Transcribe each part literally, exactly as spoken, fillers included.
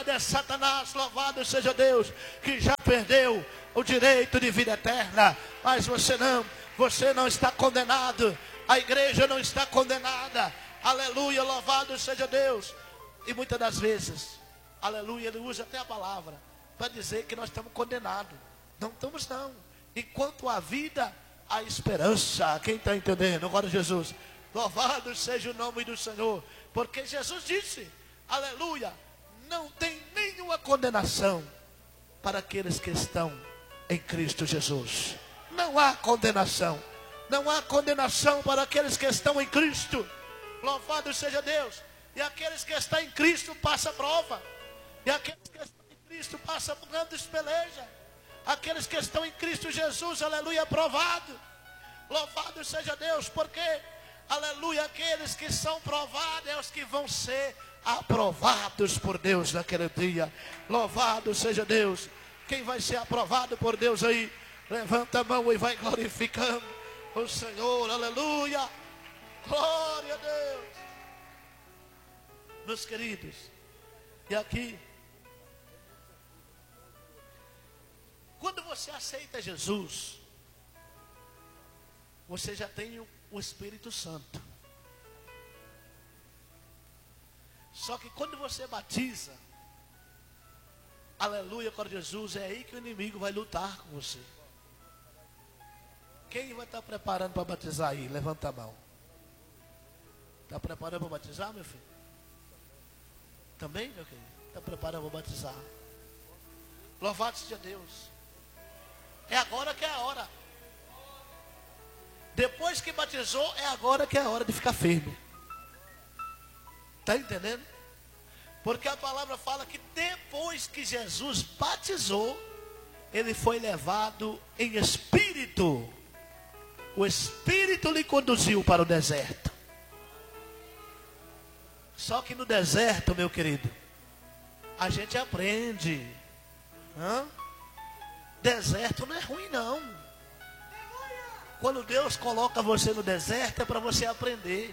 verdade é Satanás, louvado seja Deus, que já perdeu o direito de vida eterna. Mas você não, você não está condenado. A igreja não está condenada. Aleluia, louvado seja Deus. E muitas das vezes, aleluia, ele usa até a palavra para dizer que nós estamos condenados. Não estamos não. Enquanto há vida, há esperança. Quem está entendendo? Agora Jesus, louvado seja o nome do Senhor. Porque Jesus disse, aleluia, não tem nenhuma condenação para aqueles que estão em Cristo Jesus. Não há condenação. Não há condenação para aqueles que estão em Cristo. Louvado seja Deus. E aqueles que estão em Cristo passam prova. E aqueles que estão em Cristo passam grandes pelejas. Aqueles que estão em Cristo Jesus, aleluia, aprovado. Louvado seja Deus, porque, aleluia, aqueles que são provados é os que vão ser aprovados por Deus naquele dia. Louvado seja Deus. Quem vai ser aprovado por Deus aí? Levanta a mão e vai glorificando o Senhor, aleluia. Glória a Deus. Meus queridos, e aqui, quando você aceita Jesus, você já tem o Espírito Santo. Só que quando você batiza, aleluia, com Jesus, é aí que o inimigo vai lutar com você. Quem vai estar preparando para batizar aí? Levanta a mão. Está preparando para batizar, meu filho? Também, meu querido? Está preparando para batizar? Louvado seja Deus. É agora que é a hora. Depois que batizou, é agora que é a hora de ficar firme. Está entendendo? Porque a palavra fala que depois que Jesus batizou, ele foi levado em espírito. O Espírito lhe conduziu para o deserto. Só que no deserto, meu querido, a gente aprende. Hã? Deserto não é ruim não. Quando Deus coloca você no deserto, é para você aprender.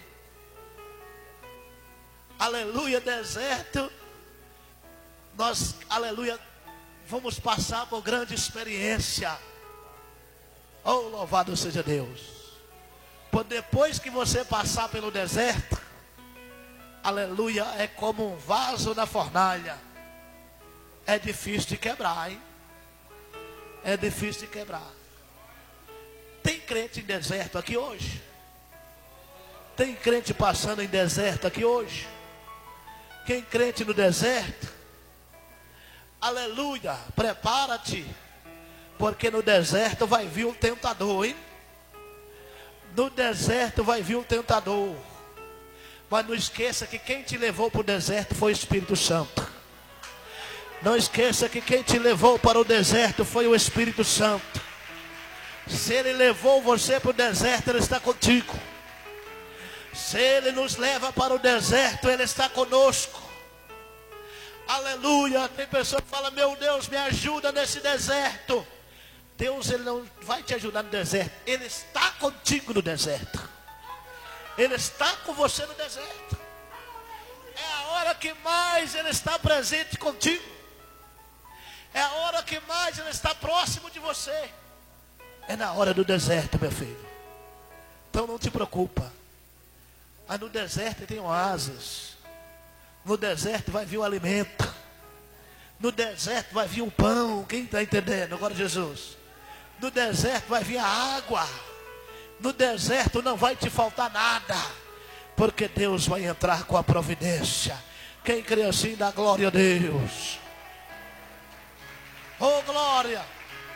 Aleluia, deserto. Nós, aleluia, vamos passar por grande experiência. Oh, louvado seja Deus. Por depois que você passar pelo deserto, aleluia, é como um vaso na fornalha. É difícil de quebrar, hein? É difícil de quebrar. Tem crente em deserto aqui hoje? Tem crente passando em deserto aqui hoje? Quem crente no deserto? Aleluia, prepara-te. Porque no deserto vai vir um tentador, hein? No deserto vai vir um tentador. Mas não esqueça que quem te levou para o deserto foi o Espírito Santo. Não esqueça que quem te levou para o deserto foi o Espírito Santo. Se ele levou você para o deserto, ele está contigo. Se ele nos leva para o deserto, ele está conosco. Aleluia. Tem pessoa que fala, meu Deus, me ajuda nesse deserto. Deus, ele não vai te ajudar no deserto. Ele está contigo no deserto. Ele está com você no deserto. É a hora que mais ele está presente contigo. É a hora que mais ele está próximo de você. É na hora do deserto, meu filho. Então não te preocupa. Mas no deserto tem oásis. No deserto vai vir o alimento. No deserto vai vir o pão. Quem está entendendo? Agora Jesus. No deserto vai vir a água. No deserto não vai te faltar nada. Porque Deus vai entrar com a providência. Quem crê assim dá glória a Deus. Oh, glória.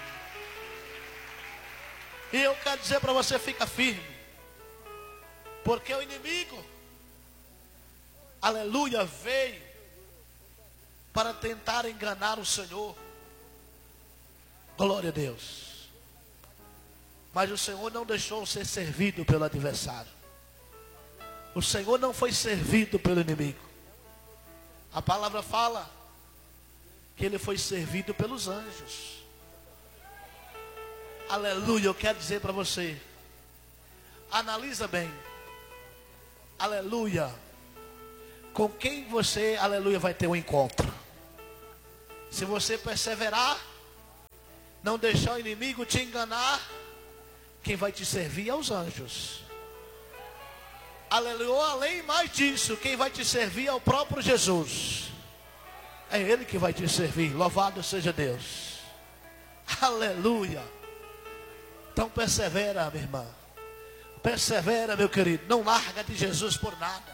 E eu quero dizer para você, fica firme. Porque o inimigo, aleluia, veio para tentar enganar o Senhor. Glória a Deus. Mas o Senhor não deixou ser servido pelo adversário. O Senhor não foi servido pelo inimigo. A palavra fala que ele foi servido pelos anjos. Aleluia, eu quero dizer para você. Analisa bem. Aleluia. Com quem você, aleluia, vai ter um encontro. Se você perseverar, não deixar o inimigo te enganar, quem vai te servir é os anjos. Aleluia. Além mais disso, quem vai te servir é o próprio Jesus. É Ele que vai te servir. Louvado seja Deus. Aleluia. Então persevera, minha irmã. Persevera, meu querido. Não larga de Jesus por nada.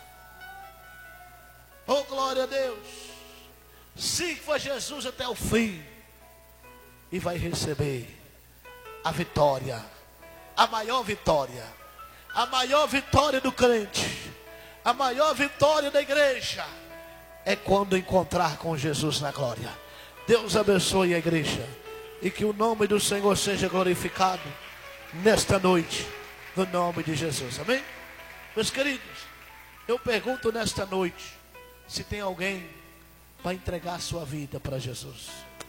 Oh, glória a Deus. Siga Jesus até o fim. E vai receber a vitória. A maior vitória. A maior vitória do crente. A maior vitória da igreja. É quando encontrar com Jesus na glória. Deus abençoe a igreja. E que o nome do Senhor seja glorificado nesta noite. No nome de Jesus. Amém? Meus queridos, eu pergunto nesta noite. Se tem alguém para entregar a sua vida para Jesus.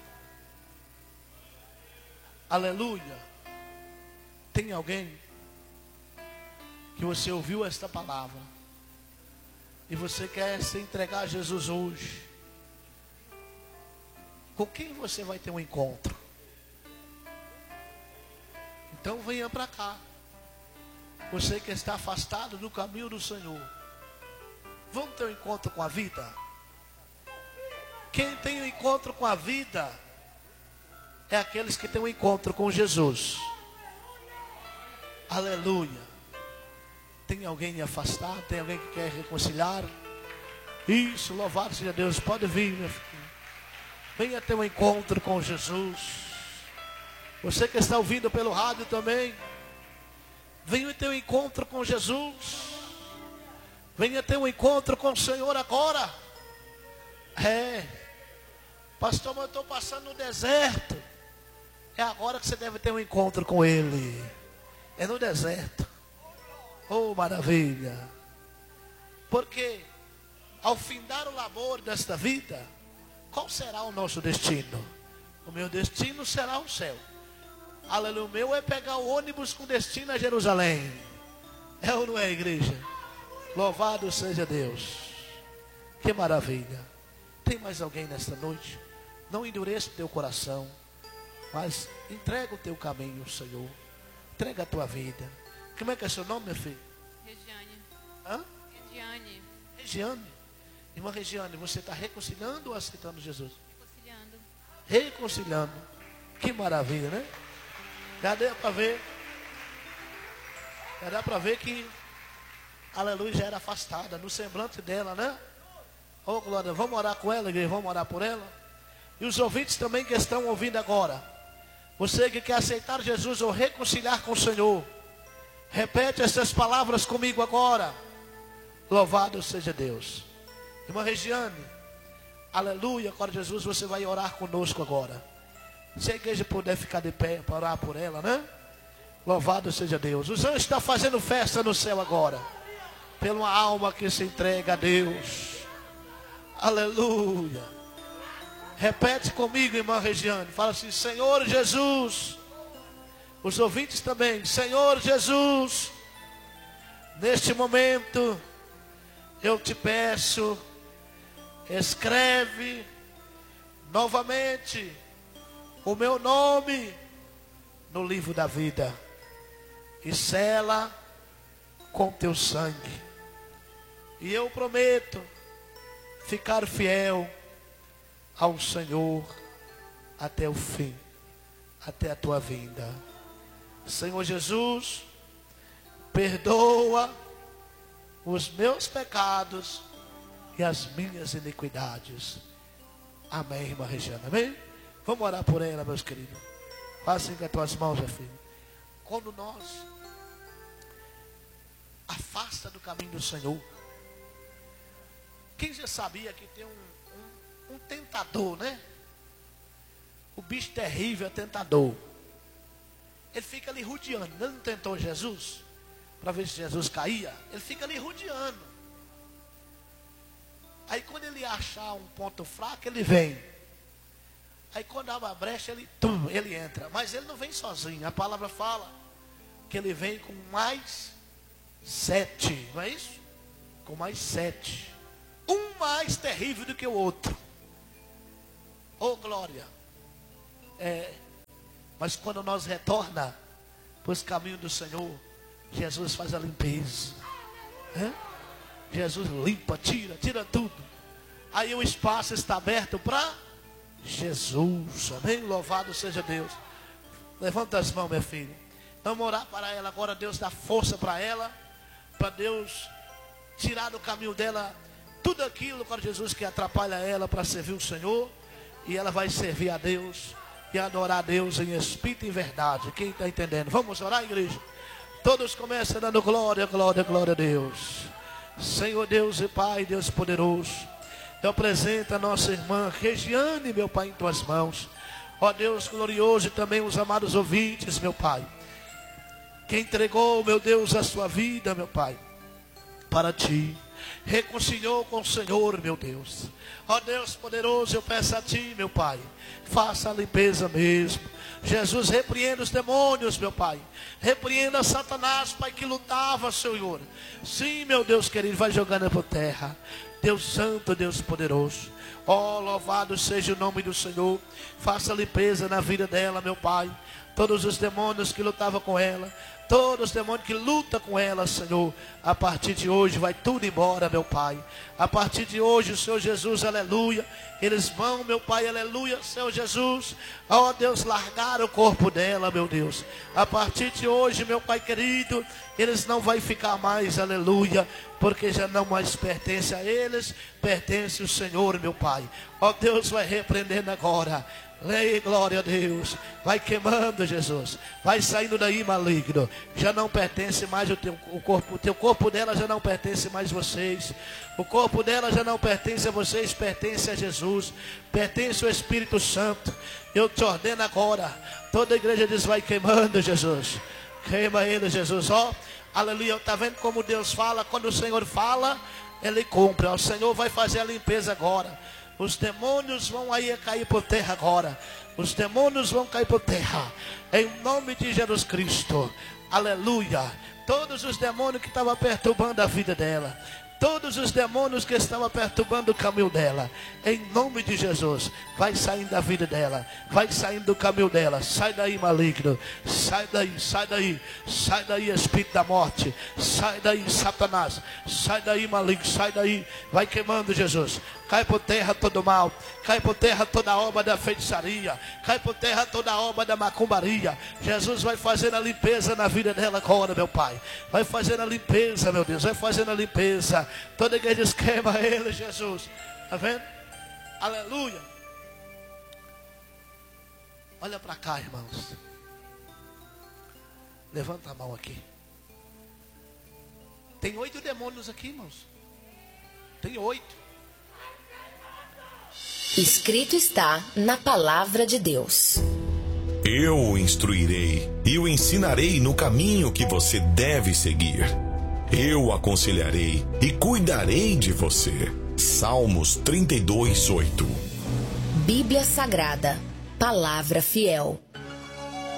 Aleluia. Tem alguém que você ouviu esta palavra e você quer se entregar a Jesus hoje? Com quem você vai ter um encontro? Então venha para cá. Você que está afastado do caminho do Senhor, vamos ter um encontro com a vida? Quem tem um encontro com a vida é aqueles que têm um encontro com Jesus. Aleluia. Tem alguém afastado? Tem alguém que quer reconciliar? Isso, louvado seja Deus. Pode vir, meu filho. Venha ter um encontro com Jesus. Você que está ouvindo pelo rádio também, venha ter um encontro com Jesus. Venha ter um encontro com o Senhor agora. É, pastor, mas eu estou passando no deserto. É agora que você deve ter um encontro com Ele. É no deserto. Oh, maravilha. Porque ao findar o labor desta vida, qual será o nosso destino? O meu destino será o céu. Aleluia. O meu é pegar o ônibus com destino a Jerusalém. É ou não é, igreja? Louvado seja Deus. Que maravilha. Tem mais alguém nesta noite? Não endureça o teu coração, mas entrega o teu caminho ao Senhor. Entrega a tua vida. Como é que é seu nome, meu filho? Regiane. Hã? Regiane. Regiane. Irmã Regiane, você está reconciliando ou aceitando Jesus? Reconciliando. Reconciliando. Que maravilha, né? Já deu para ver. Já dá para ver que, aleluia, já era afastada no semblante dela, né? Oh, glória, vamos orar com ela, igreja, vamos orar por ela. E os ouvintes também que estão ouvindo agora. Você que quer aceitar Jesus ou reconciliar com o Senhor, repete essas palavras comigo agora. Louvado seja Deus. Irmã Regiane, aleluia, agora Jesus, você vai orar conosco agora. Se a igreja puder ficar de pé para orar por ela, né? Louvado seja Deus. Os anjos estão fazendo festa no céu agora. Pela uma alma que se entrega a Deus. Aleluia. Repete comigo, irmã Regiane. Fala assim: Senhor Jesus. Os ouvintes também. Senhor Jesus, neste momento eu te peço, escreve novamente o meu nome no livro da vida e sela com teu sangue. E eu prometo ficar fiel ao Senhor até o fim, até a tua vinda. Senhor Jesus, perdoa os meus pecados e as minhas iniquidades. Amém, irmã Regiane, amém? Vamos orar por ela, meus queridos. Faça assim com as tuas mãos, meu filho. Quando nós afasta do caminho do Senhor, quem já sabia que tem um, um, um tentador, né? O bicho terrível é tentador. Ele fica ali rodeando. Ele não tentou Jesus para ver se Jesus caía? Ele fica ali rodeando. Aí quando ele achar um ponto fraco, ele vem. Aí quando abre a brecha, ele, tum, ele entra. Mas ele não vem sozinho. A palavra fala que ele vem com mais sete. Não é isso? Com mais sete. Um mais terrível do que o outro. Oh, glória. É, mas quando nós retorna para os caminhos do Senhor, Jesus faz a limpeza. É? Jesus limpa, tira, tira tudo. Aí o espaço está aberto para Jesus. Amém? Louvado seja Deus. Levanta as mãos, minha filha. Vamos orar para ela agora. Deus dá força para ela, para Deus tirar do caminho dela tudo aquilo, para Jesus, que atrapalha ela para servir o Senhor. E ela vai servir a Deus e adorar a Deus em espírito e em verdade. Quem está entendendo? Vamos orar, igreja? Todos começam dando glória, glória, glória a Deus. Senhor Deus e Pai, Deus poderoso, eu apresento a nossa irmã Regiane, meu Pai, em tuas mãos. Ó Deus glorioso, e também os amados ouvintes, meu Pai, que entregou, meu Deus, a sua vida, meu Pai, para ti, reconciliou com o Senhor, meu Deus. Ó Deus poderoso, eu peço a ti, meu Pai, faça a limpeza mesmo. Jesus, repreenda os demônios, meu Pai. Repreenda Satanás, Pai, que lutava, Senhor. Sim, meu Deus querido, vai jogando por terra. Deus santo, Deus poderoso. Ó, louvado seja o nome do Senhor. Faça a limpeza na vida dela, meu Pai. Todos os demônios que lutavam com ela, todos os demônios que lutam com ela, Senhor, a partir de hoje vai tudo embora, meu Pai. A partir de hoje, o Senhor Jesus, aleluia, eles vão, meu Pai, aleluia, Senhor Jesus, ó Deus, largar o corpo dela, meu Deus. A partir de hoje, meu Pai querido, eles não vão ficar mais, aleluia, porque já não mais pertence a eles, pertence o Senhor, meu Pai. Ó Deus, vai repreendendo agora. Leia, glória a Deus. Vai queimando, Jesus. Vai saindo daí, maligno. Já não pertence mais o teu o corpo. O teu corpo dela já não pertence mais a vocês. O corpo dela já não pertence a vocês. Pertence a Jesus. Pertence ao Espírito Santo. Eu te ordeno agora. Toda a igreja diz: vai queimando, Jesus. Queima ele, Jesus. Ó, aleluia. Está vendo como Deus fala? Quando o Senhor fala, Ele cumpre. O Senhor vai fazer a limpeza agora. Os demônios vão aí cair por terra agora. Os demônios vão cair por terra. Em nome de Jesus Cristo. Aleluia. Todos os demônios que estavam perturbando a vida dela. Todos os demônios que estavam perturbando o caminho dela. Em nome de Jesus. Vai saindo da vida dela. Vai saindo do caminho dela. Sai daí, maligno. Sai daí, sai daí. Sai daí, espírito da morte. Sai daí, Satanás. Sai daí, maligno. Sai daí. Vai queimando, Jesus. Cai por terra todo mal. Cai por terra toda a obra da feitiçaria. Cai por terra toda a obra da macumbaria. Jesus vai fazendo a limpeza na vida dela agora, meu Pai. Vai fazendo a limpeza, meu Deus. Vai fazendo a limpeza. Toda igreja diz: queima ele, Jesus. Está vendo? Aleluia. Olha para cá, irmãos. Levanta a mão aqui. Tem oito demônios aqui, irmãos. Tem oito. Escrito está na palavra de Deus. Eu o instruirei e o ensinarei no caminho que você deve seguir. Eu o aconselharei e cuidarei de você. Salmos trinta e dois, oito. Bíblia Sagrada, palavra fiel.